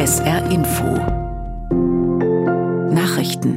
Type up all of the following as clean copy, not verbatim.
SR Info Nachrichten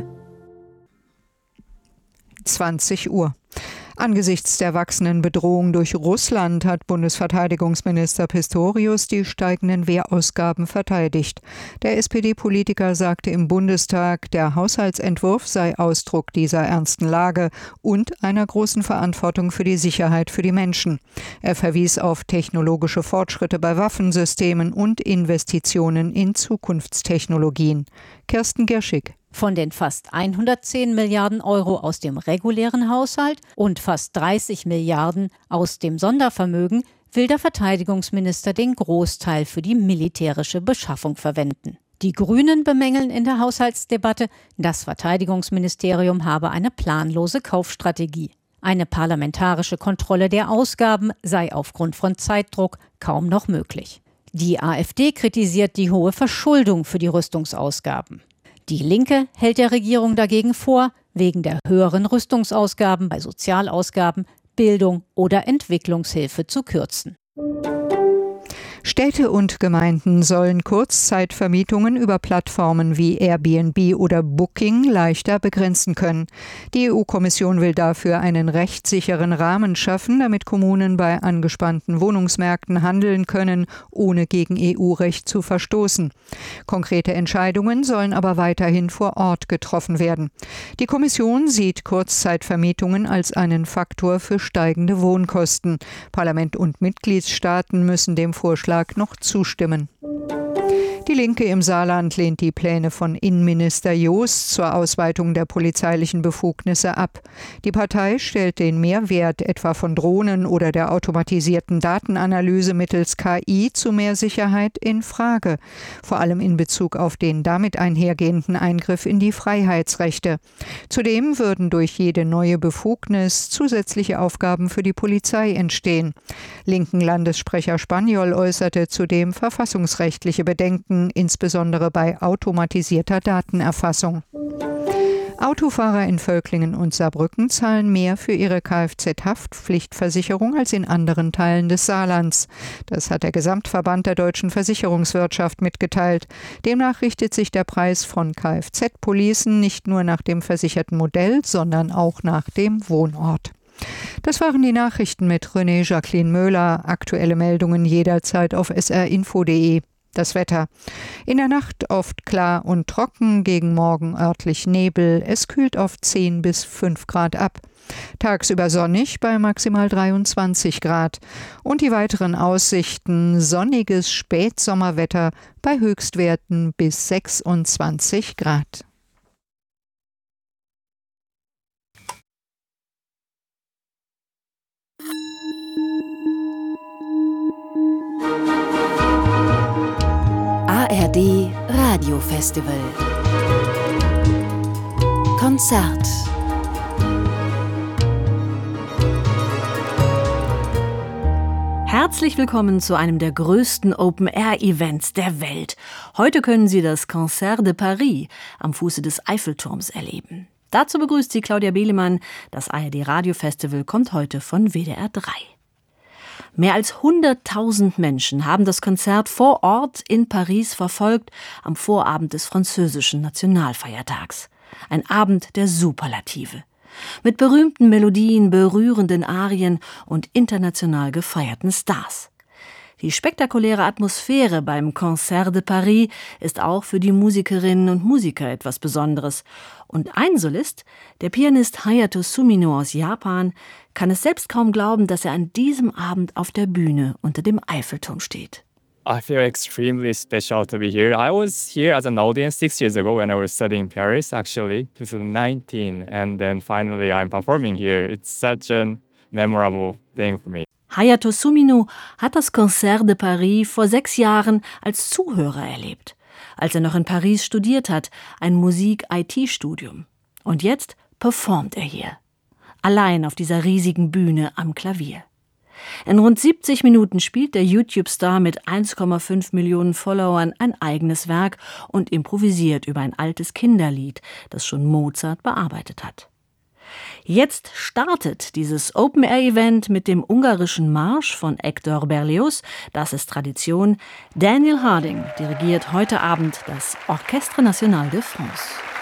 20 Uhr. Angesichts der wachsenden Bedrohung durch Russland hat Bundesverteidigungsminister Pistorius die steigenden Wehrausgaben verteidigt. Der SPD-Politiker sagte im Bundestag, der Haushaltsentwurf sei Ausdruck dieser ernsten Lage und einer großen Verantwortung für die Sicherheit für die Menschen. Er verwies auf technologische Fortschritte bei Waffensystemen und Investitionen in Zukunftstechnologien. Kirsten Gerschig. Von den fast 110 Milliarden Euro aus dem regulären Haushalt und fast 30 Milliarden aus dem Sondervermögen will der Verteidigungsminister den Großteil für die militärische Beschaffung verwenden. Die Grünen bemängeln in der Haushaltsdebatte, das Verteidigungsministerium habe eine planlose Kaufstrategie. Eine parlamentarische Kontrolle der Ausgaben sei aufgrund von Zeitdruck kaum noch möglich. Die AfD kritisiert die hohe Verschuldung für die Rüstungsausgaben. Die Linke hält der Regierung dagegen vor, wegen der höheren Rüstungsausgaben bei Sozialausgaben, Bildung oder Entwicklungshilfe zu kürzen. Städte und Gemeinden sollen Kurzzeitvermietungen über Plattformen wie Airbnb oder Booking leichter begrenzen können. Die EU-Kommission will dafür einen rechtssicheren Rahmen schaffen, damit Kommunen bei angespannten Wohnungsmärkten handeln können, ohne gegen EU-Recht zu verstoßen. Konkrete Entscheidungen sollen aber weiterhin vor Ort getroffen werden. Die Kommission sieht Kurzzeitvermietungen als einen Faktor für steigende Wohnkosten. Parlament und Mitgliedstaaten müssen dem Vorschlag noch zustimmen. Die Linke im Saarland lehnt die Pläne von Innenminister Jost zur Ausweitung der polizeilichen Befugnisse ab. Die Partei stellt den Mehrwert etwa von Drohnen oder der automatisierten Datenanalyse mittels KI zu mehr Sicherheit in Frage, vor allem in Bezug auf den damit einhergehenden Eingriff in die Freiheitsrechte. Zudem würden durch jede neue Befugnis zusätzliche Aufgaben für die Polizei entstehen. Linken Landessprecher Spaniol äußerte zudem verfassungsrechtliche Bedenken, insbesondere bei automatisierter Datenerfassung. Autofahrer in Völklingen und Saarbrücken zahlen mehr für ihre Kfz-Haftpflichtversicherung als in anderen Teilen des Saarlands. Das hat der Gesamtverband der deutschen Versicherungswirtschaft mitgeteilt. Demnach richtet sich der Preis von Kfz-Policen nicht nur nach dem versicherten Modell, sondern auch nach dem Wohnort. Das waren die Nachrichten mit René Jacqueline Möhler. Aktuelle Meldungen jederzeit auf srinfo.de. Das Wetter. In der Nacht oft klar und trocken, gegen Morgen örtlich Nebel. Es kühlt auf 10 bis 5 Grad ab. Tagsüber sonnig bei maximal 23 Grad. Und die weiteren Aussichten: sonniges Spätsommerwetter bei Höchstwerten bis 26 Grad. ARD Radiofestival Konzert. Herzlich willkommen zu einem der größten Open-Air-Events der Welt. Heute können Sie das Concert de Paris am Fuße des Eiffelturms erleben. Dazu begrüßt Sie Claudia Behlemann. Das ARD Radiofestival kommt heute von WDR 3. Mehr als 100.000 Menschen haben das Konzert vor Ort in Paris verfolgt am Vorabend des französischen Nationalfeiertags. Ein Abend der Superlative. Mit berühmten Melodien, berührenden Arien und international gefeierten Stars. Die spektakuläre Atmosphäre beim Concert de Paris ist auch für die Musikerinnen und Musiker etwas Besonderes. Und ein Solist, der Pianist Hayato Sumino aus Japan, kann es selbst kaum glauben, dass er an diesem Abend auf der Bühne unter dem Eiffelturm steht. I feel extremely special to be here. I was here as an audience 6 years ago when I was studying in Paris, actually, 2019. And then finally I'm performing here. It's such a memorable thing for me. Hayato Sumino hat das Concert de Paris vor 6 Jahren als Zuhörer erlebt, als er noch in Paris studiert hat, ein Musik-IT-Studium. Und jetzt performt er hier, allein auf dieser riesigen Bühne am Klavier. In rund 70 Minuten spielt der YouTube-Star mit 1,5 Millionen Followern ein eigenes Werk und improvisiert über ein altes Kinderlied, das schon Mozart bearbeitet hat. Jetzt startet dieses Open-Air-Event mit dem ungarischen Marsch von Hector Berlioz. Das ist Tradition. Daniel Harding dirigiert heute Abend das Orchestre National de France.